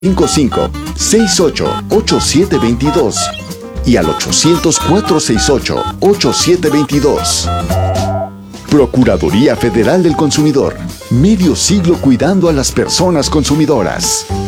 55688722 y al 800-468-8722. Procuraduría Federal del Consumidor. Medio siglo cuidando a las personas consumidoras.